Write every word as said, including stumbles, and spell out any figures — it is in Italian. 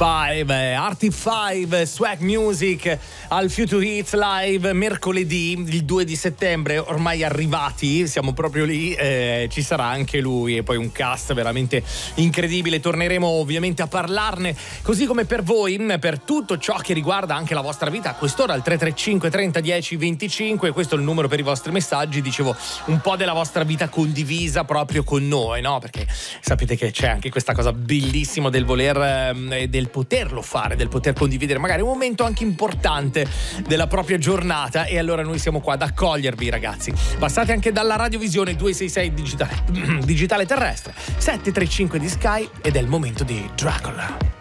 cinque, Arctic cinque, Swag Music al Future Hits Live mercoledì, il due di settembre, ormai arrivati, siamo proprio lì, eh, ci sarà anche lui e poi un cast veramente incredibile. Torneremo ovviamente a parlarne, così come per voi, per tutto ciò che riguarda anche la vostra vita a quest'ora, al tre tre cinque trenta dieci venticinque. Questo è il numero per i vostri messaggi. Dicevo, un po' della vostra vita condivisa proprio con noi, no? Perché sapete che c'è anche questa cosa bellissima del voler, eh, del poterlo fare, del poter condividere magari un momento anche importante della propria giornata, e allora noi siamo qua ad accogliervi, ragazzi. Passate anche dalla radiovisione duecentosessantasei digitale, digitale terrestre, sette tre cinque di Sky, ed è il momento di Dracula.